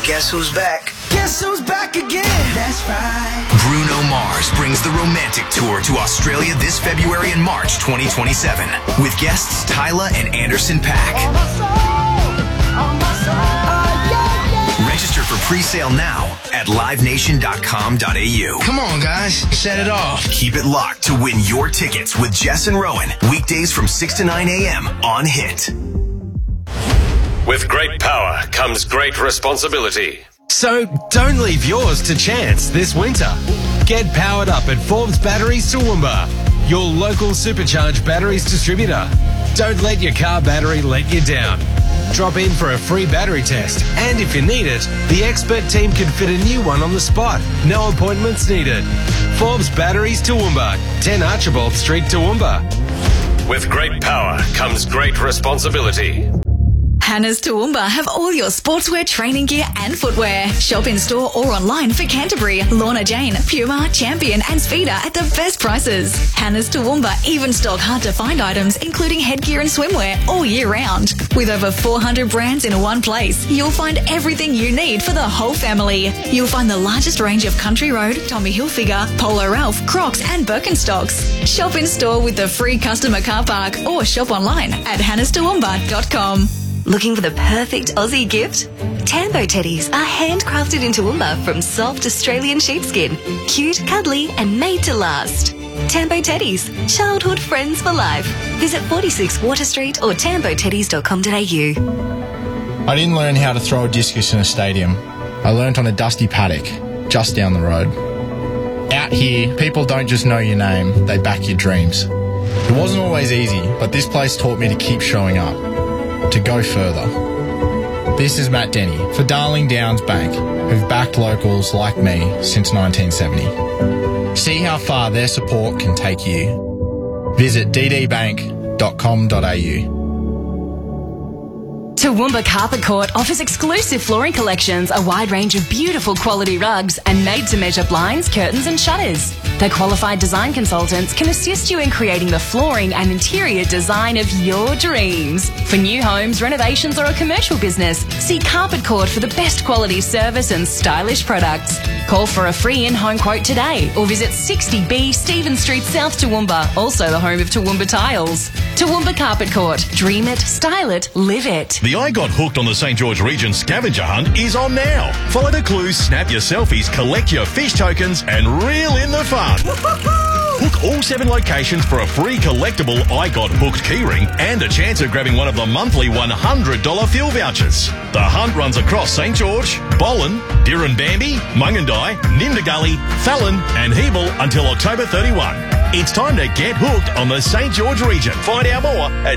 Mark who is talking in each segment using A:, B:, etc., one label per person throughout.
A: Guess who's back? Guess who's back again? That's right.
B: Bruno Mars brings the Romantic Tour to Australia this February and March 2027 with guests Tyler and Anderson .Paak. Register for pre-sale now at livenation.com.au.
A: Come on, guys. Set it off.
B: Keep it locked to win your tickets with Jess and Rowan. Weekdays from 6 to 9 a.m. on Hit.
C: With great power comes great responsibility.
D: So don't leave yours to chance this winter. Get powered up at Forbes Batteries Toowoomba, your local supercharged batteries distributor. Don't let your car battery let you down. Drop in for a free battery test, and if you need it, the expert team can fit a new one on the spot. No appointments needed. Forbes Batteries Toowoomba, 10 Archibald Street, Toowoomba.
C: With great power comes great responsibility.
E: Hannah's Toowoomba have all your sportswear, training gear and footwear. Shop in store or online for Canterbury, Lorna Jane, Puma, Champion and Speeder at the best prices. Hannah's Toowoomba even stock hard to find items including headgear and swimwear all year round. With over 400 brands in one place, you'll find everything you need for the whole family. You'll find the largest range of Country Road, Tommy Hilfiger, Polo Ralph, Crocs and Birkenstocks. Shop in store with the free customer car park or shop online at hannahstoowoomba.com.
F: Looking for the perfect Aussie gift? Tambo teddies are handcrafted in Toowoomba from soft Australian sheepskin, cute, cuddly and made to last. Tambo teddies, childhood friends for life. Visit 46 Water Street or tamboteddies.com.au.
G: I didn't learn how to throw a discus in a stadium. I learnt on a dusty paddock just down the road. Out here, people don't just know your name, they back your dreams. It wasn't always easy, but this place taught me to keep showing up. To go further. This is Matt Denny for Darling Downs Bank, who've backed locals like me since 1970. See how far their support can take you. Visit ddbank.com.au.
H: Toowoomba Carpet Court offers exclusive flooring collections, a wide range of beautiful quality rugs, and made-to-measure blinds, curtains and shutters. Their qualified design consultants can assist you in creating the flooring and interior design of your dreams. For new homes, renovations or a commercial business, see Carpet Court for the best quality service and stylish products. Call for a free in-home quote today or visit 60B Stephen Street, South Toowoomba, also the home of Toowoomba Tiles. Toowoomba Carpet Court. Dream it, style it, live it.
I: The I Got Hooked on the St. George Region scavenger hunt is on now. Follow the clues, snap your selfies, collect your fish tokens and reel in the fun. Hook all 7 locations for a free collectible I Got Hooked keyring and a chance of grabbing one of the monthly $100 fuel vouchers. The hunt runs across St. George, Bolen, Dirranbamby, Mungandai, Nimdagully, Fallon and Hebel until October 31. It's time to get hooked on the St. George Region. Find out more at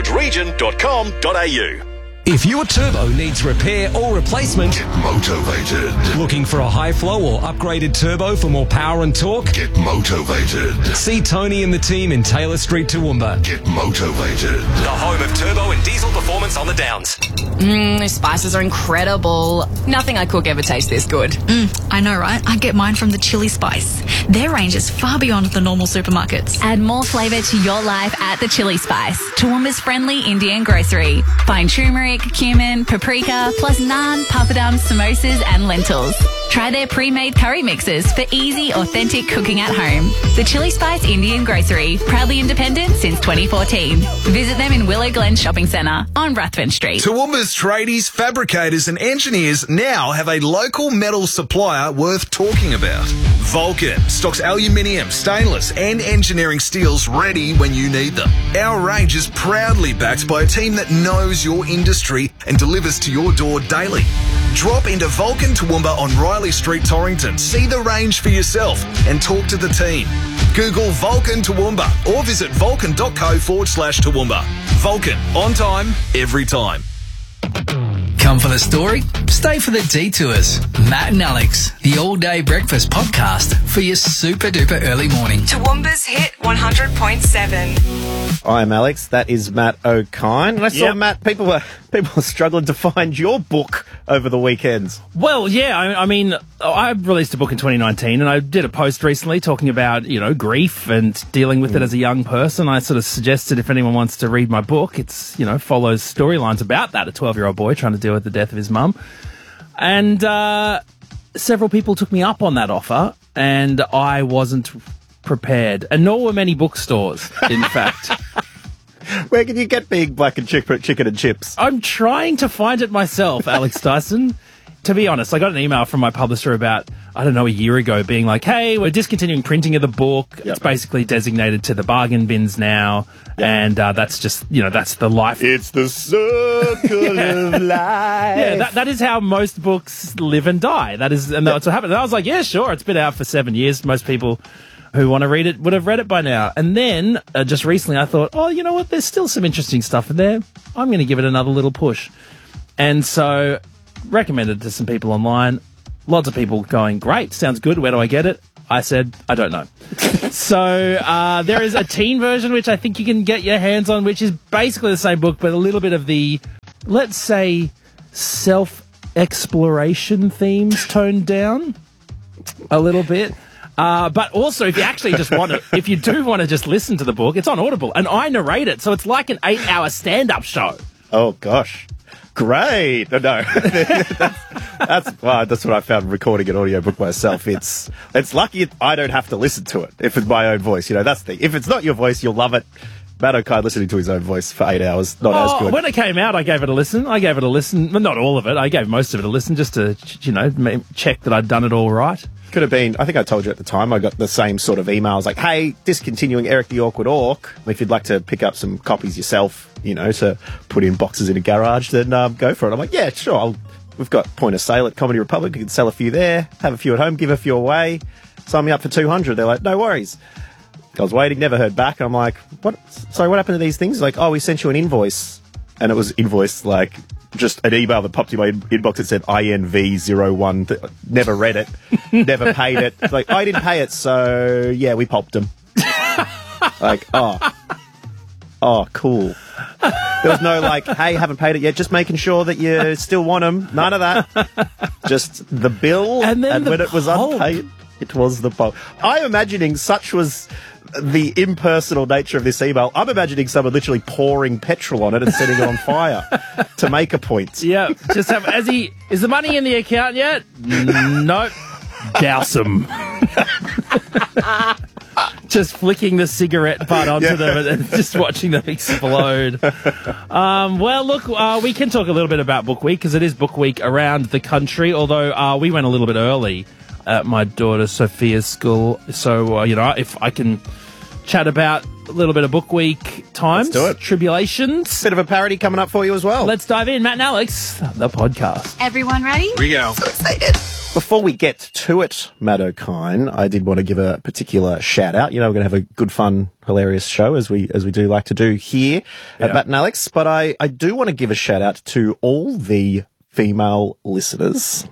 I: stgeorgeregion.com.au.
D: If your turbo needs repair or replacement,
J: get motivated.
D: Looking for a high flow or upgraded turbo for more power and torque?
J: Get motivated.
D: See Tony and the team in Taylor Street, Toowoomba.
J: Get motivated.
C: The home of turbo and diesel performance on the Downs.
H: These spices are incredible. Nothing I cook ever tastes this good.
E: I know, right? I get mine from the Chili Spice. Their range is far beyond the normal supermarkets.
K: Add more flavour to your life at the Chili Spice, Toowoomba's friendly Indian grocery. Find turmeric, cumin, paprika, plus naan, papadum, samosas and lentils. Try their pre-made curry mixes for easy, authentic cooking at home. The Chili Spice Indian Grocery, proudly independent since 2014. Visit them in Willow Glen Shopping Centre on Ruthven Street.
L: Toowoomba's tradies, fabricators and engineers now have a local metal supplier worth talking about. Vulcan stocks aluminium, stainless and engineering steels ready when you need them. Our range is proudly backed by a team that knows your industry and delivers to your door daily. Drop into Vulcan Toowoomba on Riley Street, Torrington. See the range for yourself and talk to the team. Google Vulcan Toowoomba or visit vulcan.co/Toowoomba. Vulcan, on time, every time.
A: Come for the story, stay for the detours. Matt and Alex, the all-day breakfast podcast for your super-duper early morning.
M: Toowoomba's Hit 100.7.
N: I'm Alex, that is Matt O'Kine. And I saw, Matt, people were struggling to find your book over the weekends.
O: Well, yeah, I mean, I released a book in 2019 and I did a post recently talking about, grief and dealing with it as a young person. I sort of suggested if anyone wants to read my book, it's, follows storylines about that, a 12-year-old boy trying to deal with the death of his mum. And several people took me up on that offer, and I wasn't prepared. And nor were many bookstores, in fact.
N: Where can you get Big Black and Chicken and Chips?
O: I'm trying to find it myself, Alex Dyson. To be honest, I got an email from my publisher about, I don't know, a year ago being like, hey, we're discontinuing printing of the book. Yep. It's basically designated to the bargain bins now. Yep. And that's just, that's the life.
N: It's the circle of life.
O: Yeah, that is how most books live and die. That's what happened. And I was like, yeah, sure, it's been out for 7 years. Most people who want to read it would have read it by now. And then, just recently, I thought, oh, you know what, there's still some interesting stuff in there. I'm going to give it another little push. And so recommended to some people online. Lots of people going, great, sounds good, where do I get it? I said, I don't know. So there is a teen version which I think you can get your hands on, which is basically the same book, but a little bit of the, let's say, self-exploration themes toned down a little bit. But also, if you actually just want to, if you do want to just listen to the book, it's on Audible, and I narrate it, so it's like an 8-hour stand-up show.
N: Oh, gosh. Great. No, that's what I found recording an audiobook myself. It's lucky I don't have to listen to it if it's my own voice. That's the thing. If it's not your voice, you'll love it. Matt O'Kine listening to his own voice for 8 hours, not as good.
O: When it came out, I gave it a listen. Well, not all of it. I gave most of it a listen just to, check that I'd done it all right.
N: Could have been, I think I told you at the time, I got the same sort of emails like, hey, discontinuing Eric the Awkward Orc. If you'd like to pick up some copies yourself, to put in boxes in a garage, then go for it. I'm like, yeah, sure. We've got point of sale at Comedy Republic. You can sell a few there, have a few at home, give a few away. Sign me up for 200. They're like, no worries. I was waiting, never heard back. I'm like, what? Sorry, what happened to these things? Like, oh, we sent you an invoice. And it was invoiced like just an email that popped in my inbox that said INV01. Never read it, never paid it. It's like, I didn't pay it, so yeah, we popped them. Like, oh, cool. There was no like, hey, haven't paid it yet, just making sure that you still want them. None of that. Just the bill, and when it was unpaid, it was the pulp. I'm imagining such was the impersonal nature of this email. I'm imagining someone literally pouring petrol on it and setting it on fire to make a point.
O: Yeah, just have, is the money in the account yet? Nope. Douse them. Just flicking the cigarette butt onto them and just watching them explode. Well, look, we can talk a little bit about Book Week because it is Book Week around the country, although we went a little bit early at my daughter Sophia's school. So, if I can chat about a little bit of Book Week times,
N: let's do it.
O: Tribulations.
N: Bit of a parody coming up for you as well.
O: Let's dive in. Matt and Alex, the podcast.
E: Everyone ready?
L: Here we go.
E: So excited.
N: Before we get to it, Matt O'Kine, I did want to give a particular shout out. We're going to have a good, fun, hilarious show as we do like to do here at Matt and Alex. But I do want to give a shout out to all the female listeners,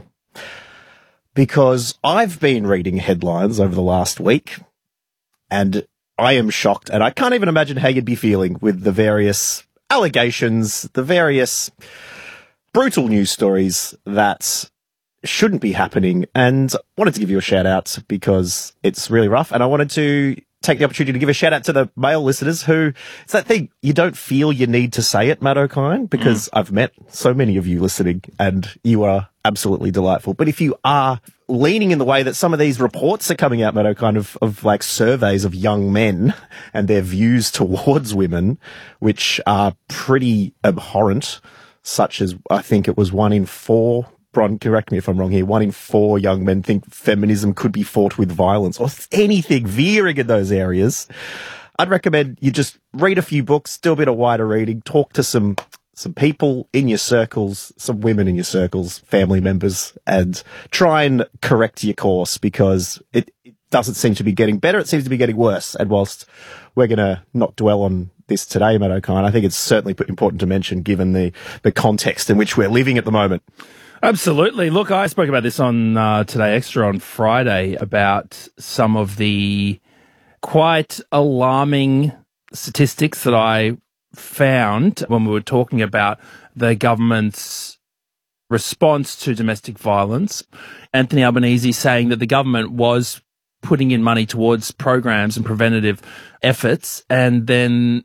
N: because I've been reading headlines over the last week and I am shocked, and I can't even imagine how you'd be feeling with the various allegations, the various brutal news stories that shouldn't be happening. And I wanted to give you a shout out because it's really rough, and I wanted to take the opportunity to give a shout out to the male listeners who, it's that thing, you don't feel you need to say it, Matt O'Kine, because I've met so many of you listening and you are absolutely delightful. But if you are leaning in the way that some of these reports are coming out, Matt O'Kine, of like surveys of young men and their views towards women, which are pretty abhorrent, such as I think it was 1 in 4, Bron, correct me if I'm wrong here, 1 in 4 young men think feminism could be fought with violence, or anything veering in those areas. I'd recommend you just read a few books, do a bit of wider reading, talk to some people in your circles, some women in your circles, family members, and try and correct your course, because it doesn't seem to be getting better. It seems to be getting worse. And whilst we're going to not dwell on this today, Matt O'Kine, I think it's certainly important to mention given the context in which we're living at the moment.
O: Absolutely. Look, I spoke about this on Today Extra on Friday about some of the quite alarming statistics that I found when we were talking about the government's response to domestic violence. Anthony Albanese saying that the government was putting in money towards programs and preventative efforts, and then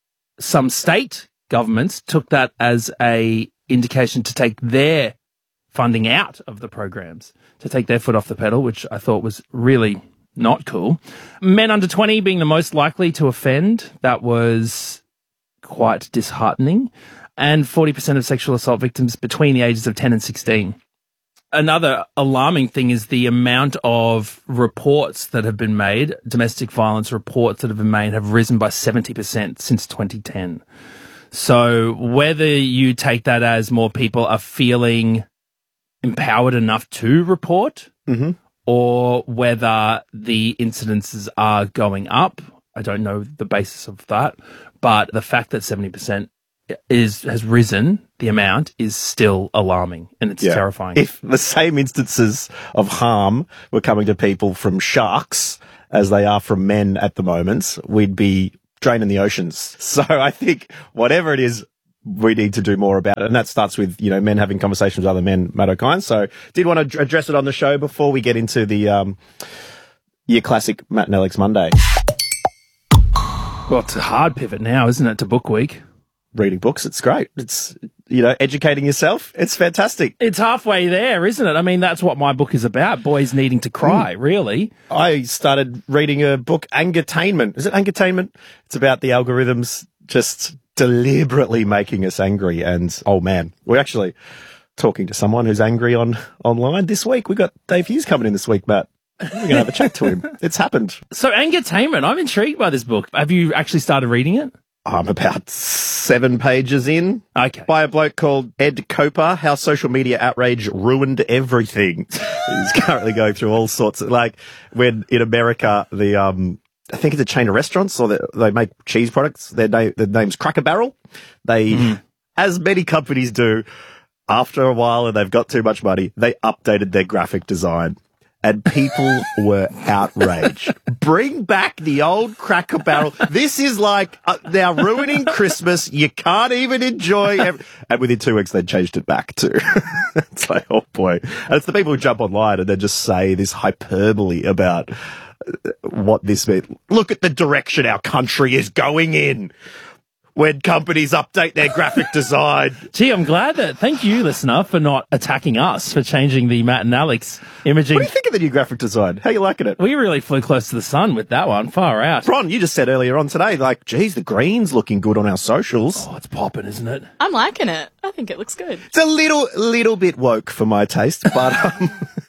O: some state governments took that as a indication to take their funding out of the programs to take their foot off the pedal, which I thought was really not cool. Men under 20 being the most likely to offend, that was quite disheartening. And 40% of sexual assault victims between the ages of 10 and 16. Another alarming thing is the amount of reports that have been made, domestic violence reports that have been made, have risen by 70% since 2010. So whether you take that as more people are feeling empowered enough to report, or whether the incidences are going up, I don't know the basis of that. But the fact that 70% has risen, the amount is still alarming, and it's terrifying.
N: If the same instances of harm were coming to people from sharks as they are from men at the moment, we'd be draining the oceans. So I think whatever it is, we need to do more about it. And that starts with, men having conversations with other men, Matt O'Kine. So did want to address it on the show before we get into the your classic Matt and Alex Monday.
O: Well, it's a hard pivot now, isn't it, to book week?
N: Reading books, it's great. It's, educating yourself. It's fantastic.
O: It's halfway there, isn't it? I mean, that's what my book is about. Boys needing to cry, really.
N: I started reading a book, Angertainment. Is it Angertainment? It's about the algorithms just deliberately making us angry. And, oh man, we're actually talking to someone who's angry online this week. We got Dave Hughes coming in this week, Matt. We're going to have a chat to him. It's happened.
O: So Angertainment, I'm intrigued by this book. Have you actually started reading it?
N: I'm about 7 pages in.
O: Okay.
N: By a bloke called Ed Coper, How Social Media Outrage Ruined Everything. He's currently going through all sorts of, when in America, I think it's a chain of restaurants, or they make cheese products. Their name's Cracker Barrel. They, as many companies do, after a while and they've got too much money, they updated their graphic design. And people were outraged. Bring back the old Cracker Barrel. This is now ruining Christmas. You can't even enjoy And within 2 weeks, they changed it back too. It's like, oh boy. And it's the people who jump online and then just say this hyperbole about what this means. Look at the direction our country is going in when companies update their graphic design.
O: Gee, I'm glad thank you, listener, for not attacking us for changing the Matt and Alex imaging.
N: What do you think of the new graphic design? How are you liking it?
O: We really flew close to the sun with that one. Far out.
N: Ron, you just said earlier on today, geez, the green's looking good on our socials.
O: Oh, it's popping, isn't it?
P: I'm liking it. I think it looks good.
N: It's a little bit woke for my taste, but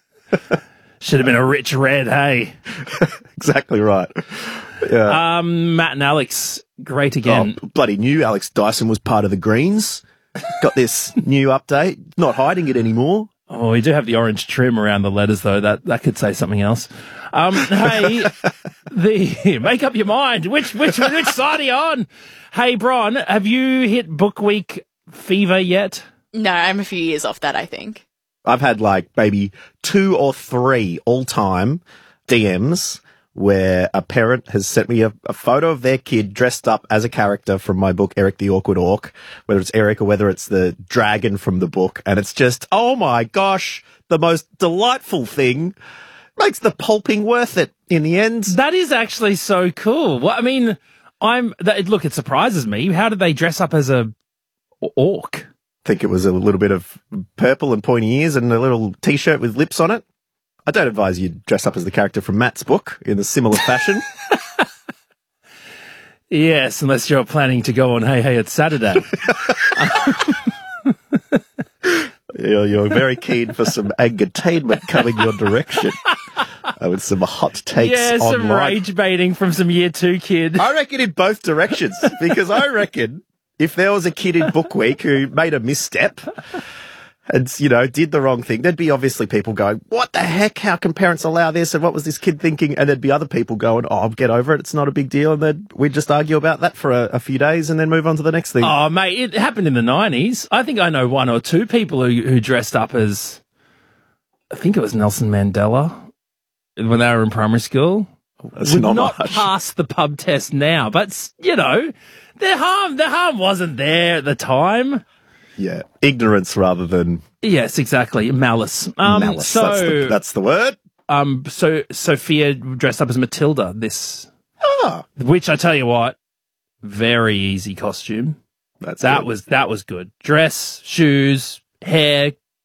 O: should have been a rich red, hey?
N: Exactly right. Yeah.
O: Matt and Alex, great again.
N: Oh, bloody new. Alex Dyson was part of the Greens. Got this new update. Not hiding it anymore.
O: Oh, we do have the orange trim around the letters, though. That could say something else. Hey, make up your mind. Which side are you on? Hey, Bron, have you hit book week fever yet?
P: No, I'm a few years off that, I think.
N: I've had maybe 2 or 3 all-time DMs where a parent has sent me a photo of their kid dressed up as a character from my book, Eric the Awkward Orc, whether it's Eric or whether it's the dragon from the book. And it's just, oh my gosh, the most delightful thing. Makes the pulping worth it in the end.
O: That is actually so cool. Well, I mean, look, it surprises me. How did they dress up as a orc?
N: I think it was a little bit of purple and pointy ears and a little T-shirt with lips on it. I don't advise you dress up as the character from Matt's book in a similar fashion.
O: Yes, unless you're planning to go on Hey, It's Saturday.
N: You're very keen for some Angertainment coming your direction. With some hot takes
O: online. Yeah, some rage baiting from some year 2 kid.
N: I reckon in both directions, because I reckon if there was a kid in book week who made a misstep and, did the wrong thing, there'd be obviously people going, what the heck? How can parents allow this? And what was this kid thinking? And there'd be other people going, oh, get over it. It's not a big deal. And then we'd just argue about that for a few days and then move on to the next thing.
O: Oh, mate, it happened in the 90s. I think I know 1 or 2 people who dressed up as, I think it was Nelson Mandela when they were in primary school.
N: That's
O: would not pass the pub test now. But, the harm wasn't there at the time.
N: Yeah, ignorance rather than...
O: Yes, exactly. Malice.
N: Malice, that's the word.
O: So Sophia dressed up as Matilda, which I tell you what, very easy costume. That was good. Dress, shoes, hair,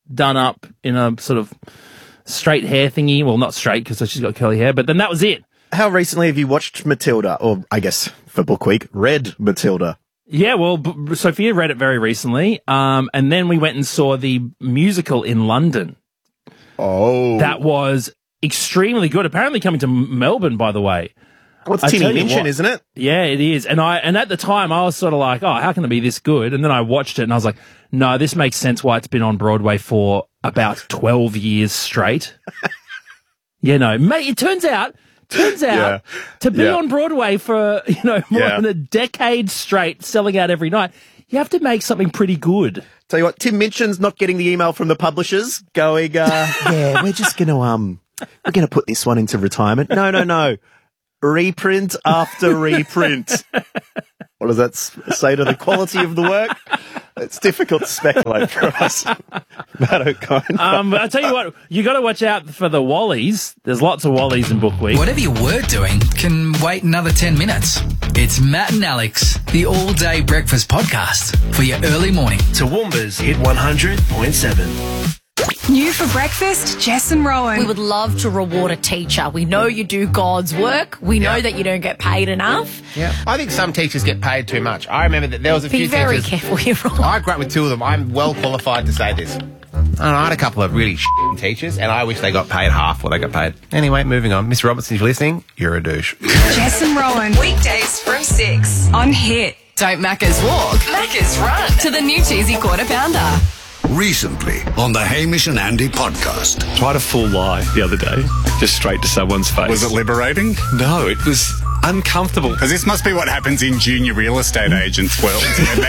O: done up in a sort of straight hair thingy. Well, not straight because she's got curly hair, but then that was it.
N: How recently have you watched Matilda? Or, I guess, for Book Week, read Matilda?
O: Yeah, well, Sophia read it very recently, and then we went and saw the musical in London.
N: Oh.
O: That was extremely good. Apparently coming to Melbourne, by the way.
N: Well, it's Timmy Minchin, isn't it?
O: Yeah, it is. And at the time, I was sort of like, oh, how can it be this good? And then I watched it, and I was like, no, this makes sense why it's been on Broadway for about 12 years straight. Mate, it turns out to be on Broadway for, more than a decade straight, selling out every night, you have to make something pretty good.
N: Tell you what, Tim Minchin's not getting the email from the publishers going, we're just going to, we're going to put this one into retirement. No. Reprint after reprint. What does that say to the quality of the work? It's difficult to speculate for us. Matt O'Kine.
O: I'll tell you what, you got to watch out for the Wallies. There's lots of Wallies in Book Week.
A: Whatever you were doing can wait another 10 minutes. It's Matt and Alex, the all-day breakfast podcast for your early morning.
Q: Toowoomba's Hit 100.7.
M: New for breakfast, Jess and Rowan.
R: We would love to reward a teacher. We know you do God's work. We know that you don't get paid enough.
S: Yeah, I think some teachers get paid too much. I remember that there was a few teachers...
R: Be very careful here, Rowan.
S: I grew up with two of them. I'm well qualified to say this. I had a couple of really teachers, and I wish they got paid half what they got paid. Anyway, moving on. Miss Robertson, if you're listening, you're a douche.
M: Jess and Rowan. Weekdays from 6 on Hit.
T: Don't Macca's walk, Macca's run to the new cheesy quarter pounder.
J: Recently on the Hamish and Andy podcast.
U: Tried a full lie the other day, just straight to someone's face.
V: Was it liberating?
U: No, it was uncomfortable.
V: Because this must be what happens in junior real estate agents' world.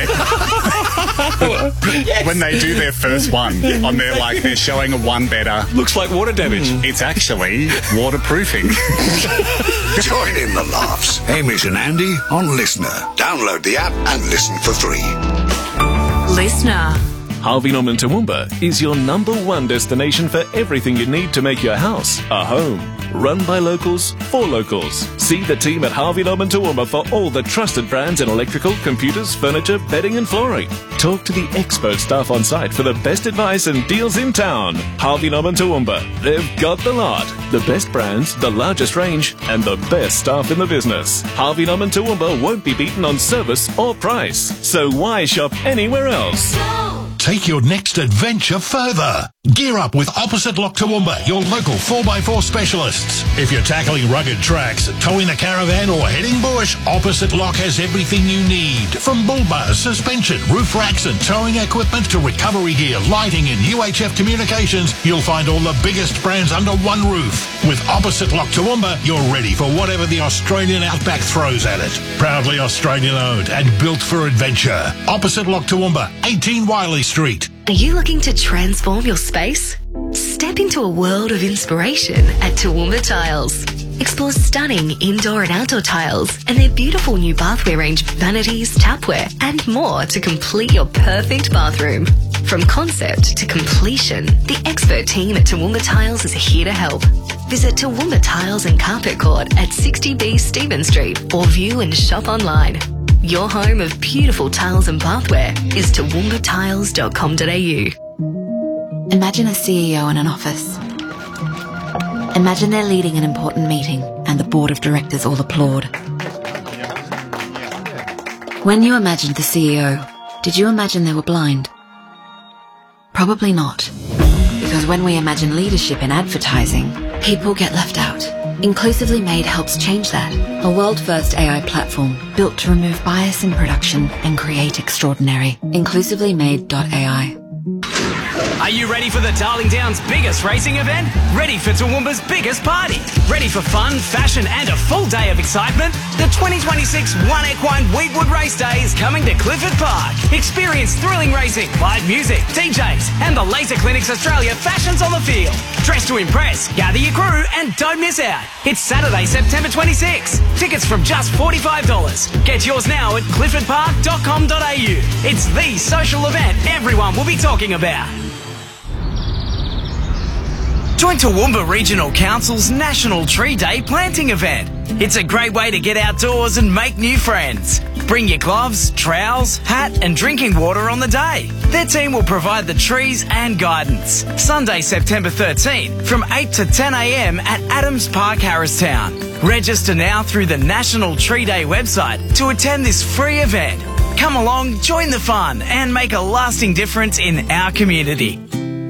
V: When they do their first one, they're showing a one-bedder.
U: Looks like water damage.
V: It's actually waterproofing.
J: Join in the laughs. Hamish and Andy on Listener. Download the app and listen for free.
T: Listener.
W: Harvey Norman Toowoomba is your #1 destination for everything you need to make your house a home. Run by locals, for locals. See the team at Harvey Norman Toowoomba for all the trusted brands in electrical, computers, furniture, bedding and flooring. Talk to the expert staff on site for the best advice and deals in town. Harvey Norman Toowoomba. They've got the lot. The best brands, the largest range, and the best staff in the business. Harvey Norman Toowoomba won't be beaten on service or price. So why shop anywhere else?
X: Take your next adventure further. Gear up with Opposite Lock Toowoomba, your local 4x4 specialists. If you're tackling rugged tracks, towing a caravan or heading bush, Opposite Lock has everything you need. From bull bars, suspension, roof racks and towing equipment to recovery gear, lighting and UHF communications, you'll find all the biggest brands under one roof. With Opposite Lock Toowoomba, you're ready for whatever the Australian outback throws at it. Proudly Australian owned and built for adventure. Opposite Lock Toowoomba, 18 Wiley Street.
F: Are you looking to transform your space? Step into a world of inspiration at Toowoomba Tiles. Explore stunning indoor and outdoor tiles and their beautiful new bathware range, vanities, tapware, and more to complete your perfect bathroom. From concept to completion, the expert team at Toowoomba Tiles is here to help. Visit Toowoomba Tiles and Carpet Court at 60B Stephen Street or view and shop online. Your home of beautiful tiles and bathware is toowoomba.tiles.com.au.
Y: Imagine a CEO in an office. Imagine they're leading an important meeting and the board of directors all applaud. When you imagined the CEO, did you imagine they were blind? Probably not. Because when we imagine leadership in advertising, people get left out. Inclusively Made helps change that. A world-first AI platform built to remove bias in production and create extraordinary. InclusivelyMade.ai.
Z: Are you ready for the Darling Downs' biggest racing event? Ready for Toowoomba's biggest party? Ready for fun, fashion and a full day of excitement? The 2026 One Equine Wheatwood Race Day is coming to Clifford Park. Experience thrilling racing, live music, DJs and the Laser Clinics Australia fashions on the field. Dress to impress, gather your crew and don't miss out. It's Saturday, September 26. Tickets from just $45. Get yours now at cliffordpark.com.au. It's the social event everyone will be talking about. Join Toowoomba Regional Council's National Tree Day planting event. It's a great way to get outdoors and make new friends. Bring your gloves, trowels, hat and drinking water on the day. Their team will provide the trees and guidance. Sunday, September 13 from 8 to 10 a.m. at Adams Park, Harristown. Register now through the National Tree Day website to attend this free event. Come along, join the fun and make a lasting difference in our community.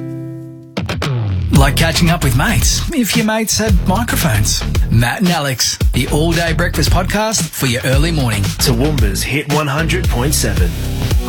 A: Like catching up with mates, if your mates had microphones. Matt and Alex, the all-day breakfast podcast for your early morning.
Q: Toowoomba's Hit 100.7.